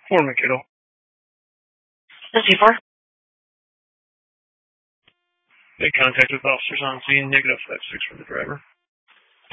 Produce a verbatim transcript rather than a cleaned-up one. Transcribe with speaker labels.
Speaker 1: four McKiddle.
Speaker 2: Fifty four.
Speaker 1: Made contact with officers on scene. Negative five six for the driver.